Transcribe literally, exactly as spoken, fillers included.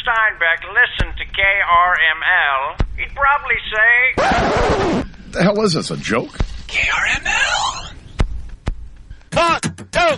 Steinbeck listened to K R M L, he'd probably say... The hell is this, a joke? K R M